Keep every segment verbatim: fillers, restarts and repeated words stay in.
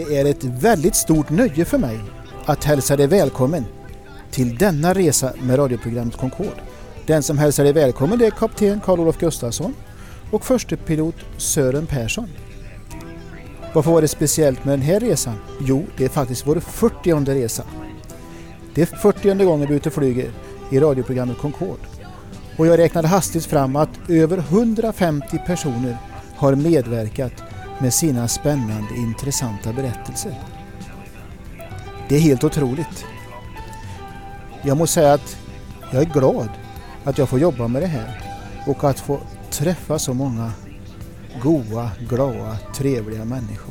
Det är ett väldigt stort nöje för mig att hälsa dig välkommen till denna resa med radioprogrammet Concorde. Den som hälsar dig välkommen är kapten Karl-Olof Gustafsson och förste pilot Sören Persson. Varför var det speciellt med den här resan? Jo, det är faktiskt vår fyrtionde resa. Det är fyrtionde gången vi ute och flyger i radioprogrammet Concorde. Och jag räknade hastigt fram att över hundrafemtio personer har medverkat med sina spännande, intressanta berättelser. Det är helt otroligt. Jag måste säga att jag är glad att jag får jobba med det här och att få träffa så många goa, glada, trevliga människor.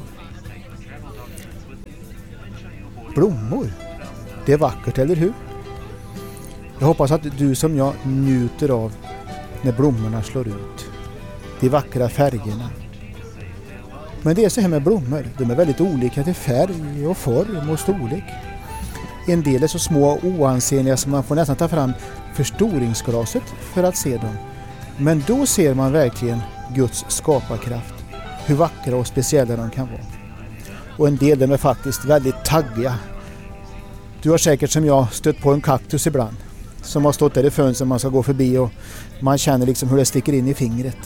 Blommor, det är vackert, eller hur? Jag hoppas att du som jag njuter av när blommorna slår ut. De vackra färgerna. Men det är så här med blommor. De är väldigt olika till färg och form och storlek. En del är så små och oansenliga som man får nästan ta fram förstoringsglaset för att se dem. Men då ser man verkligen Guds skaparkraft. Hur vackra och speciella de kan vara. Och en del de är faktiskt väldigt taggiga. Du har säkert som jag stött på en kaktus ibland. Som har stått där i fönstret man ska gå förbi och man känner liksom hur det sticker in i fingret.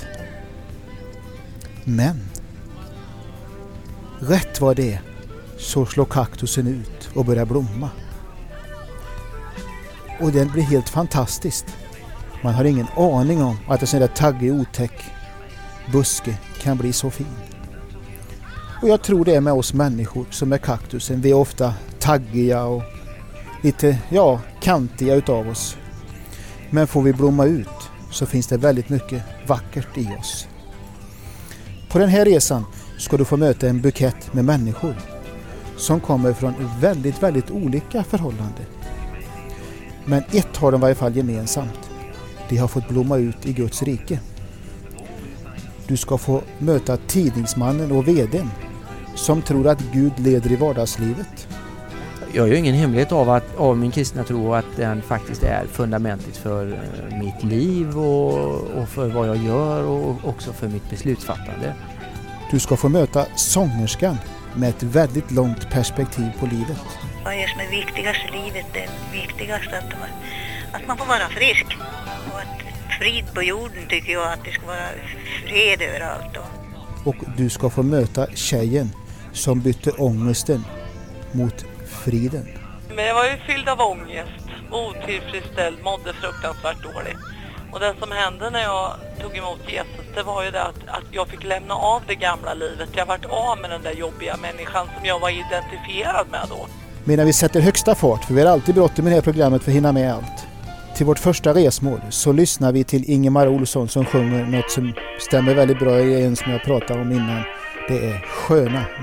Men rätt vad det är så slår kaktusen ut och börjar blomma. Och den blir helt fantastiskt. Man har ingen aning om att en sån där taggig, otäck buske kan bli så fin. Och jag tror det är med oss människor som är kaktusen. Vi är ofta taggiga och lite, ja, kantiga utav oss. Men får vi blomma ut så finns det väldigt mycket vackert i oss. På den här resan ska du få möta en bukett med människor som kommer från väldigt, väldigt olika förhållanden. Men ett har de i varje fall gemensamt. De har fått blomma ut i Guds rike. Du ska få möta tidningsmannen och vdn som tror att Gud leder i vardagslivet. Jag gör ingen hemlighet av, att, av min kristna tro att den faktiskt är fundamentet för mitt liv och, och för vad jag gör och också för mitt beslutsfattande. Du ska få möta sångerskan med ett väldigt långt perspektiv på livet. Vad är som är viktigast i livet? Det viktigaste att man, att man får vara frisk. Och att frid på jorden tycker jag, att det ska vara fred överallt. Och du ska få möta tjejen som bytte ångesten mot friden. Men jag var ju fylld av ångest, otillfredsställd, mådde fruktansvärt dåligt. Och det som hände när jag tog emot Jesus, det var ju det att, att jag fick lämna av det gamla livet. Jag varit av med den där jobbiga människan som jag var identifierad med då. Medan vi sätter högsta fart, för vi har alltid bråttom med det här programmet för att hinna med allt. Till vårt första resmål så lyssnar vi till Ingemar Olsson som sjunger något som stämmer väldigt bra i en som jag pratade om innan. Det är Sköna